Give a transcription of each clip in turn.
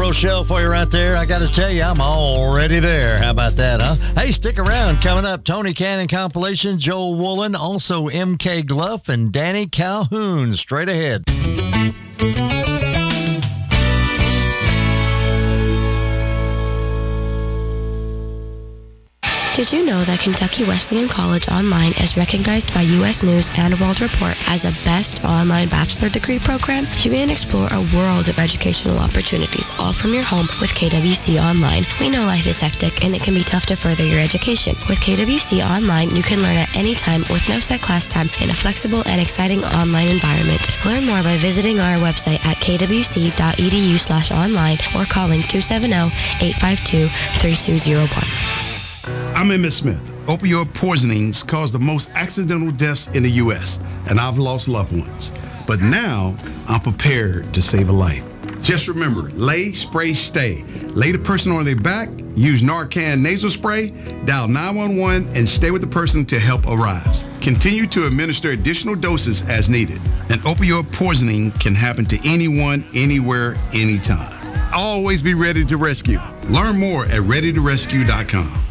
Owensboro show for you right there. I got to tell you, I'm already there. How about that, huh? Hey, stick around. Coming up, Tony Cannon compilation, Joel Woolen, also MK Gluff and Danny Calhoun. Straight ahead. Did you know that Kentucky Wesleyan College Online is recognized by U.S. News and World Report as a best online bachelor degree program? You can explore a world of educational opportunities all from your home with KWC Online. We know life is hectic and it can be tough to further your education. With KWC Online, you can learn at any time with no set class time in a flexible and exciting online environment. Learn more by visiting our website at kwc.edu/online or calling 270-852-3201. I'm Emmett Smith. Opioid poisonings cause the most accidental deaths in the U.S., and I've lost loved ones. But now, I'm prepared to save a life. Just remember, lay, spray, stay. Lay the person on their back, use Narcan nasal spray, dial 911, and stay with the person till help arrives. Continue to administer additional doses as needed. An opioid poisoning can happen to anyone, anywhere, anytime. Always be ready to rescue. Learn more at readytorescue.com.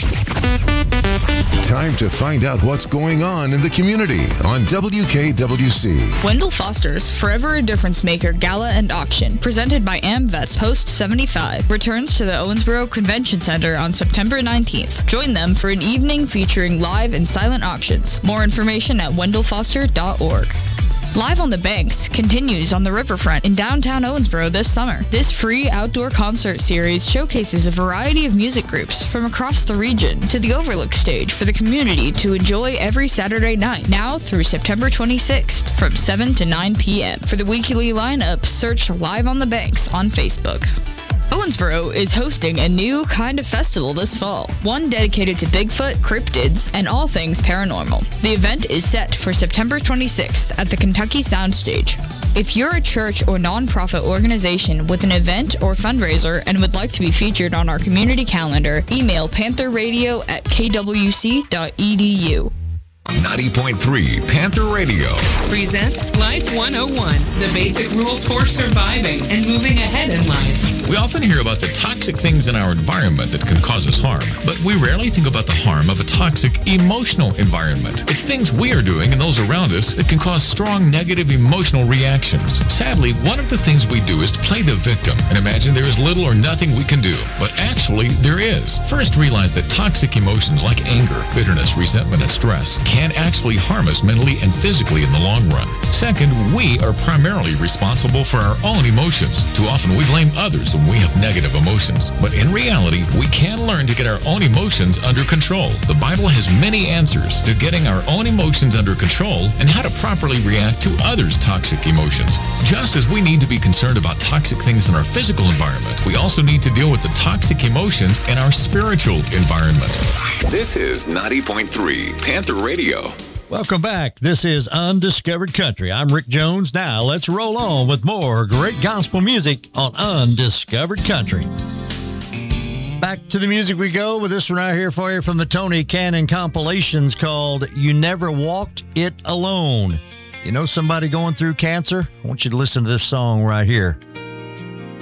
Time to find out what's going on in the community on WKWC. Wendell Foster's Forever a Difference Maker Gala and Auction, presented by AmVets Post 75, returns to the Owensboro Convention Center on September 19th. Join them for an evening featuring live and silent auctions. More information at wendellfoster.org. Live on the Banks continues on the riverfront in downtown Owensboro this summer. This free outdoor concert series showcases a variety of music groups from across the region to the Overlook stage for the community to enjoy every Saturday night, now through September 26th from 7 to 9 p.m. For the weekly lineup, search Live on the Banks on Facebook. Owensboro is hosting a new kind of festival this fall, one dedicated to Bigfoot, cryptids, and all things paranormal. The event is set for September 26th at the Kentucky Soundstage. If you're a church or nonprofit organization with an event or fundraiser and would like to be featured on our community calendar, email pantherradio@kwc.edu. 90.3 Panther Radio presents Life 101, the basic rules for surviving and moving ahead in life. We often hear about the toxic things in our environment that can cause us harm, but we rarely think about the harm of a toxic emotional environment. It's things we are doing and those around us that can cause strong negative emotional reactions. Sadly, one of the things we do is to play the victim and imagine there is little or nothing we can do, but actually there is. First, realize that toxic emotions like anger, bitterness, resentment, and stress can actually harm us mentally and physically in the long run. Second, we are primarily responsible for our own emotions. Too often we blame others when we have negative emotions. But in reality, we can learn to get our own emotions under control. The Bible has many answers to getting our own emotions under control and how to properly react to others' toxic emotions. Just as we need to be concerned about toxic things in our physical environment, we also need to deal with the toxic emotions in our spiritual environment. This is 90.3 Panther Radio. Welcome back. This is Undiscovered Country. I'm Rick Jones. Now let's roll on with more great gospel music on Undiscovered Country. Back to the music we go with this one right here for you from the Tony Cannon compilations called You Never Walked It Alone. You know somebody going through cancer? I want you to listen to this song right here.